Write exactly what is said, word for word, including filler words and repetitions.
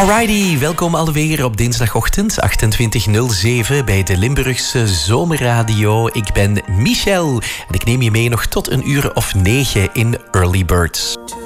Alrighty, welkom alweer op dinsdagochtend achtentwintig nul zeven bij de Limburgse Zomerradio. Ik ben Michel en ik neem je mee nog tot een uur of negen in Early Birds.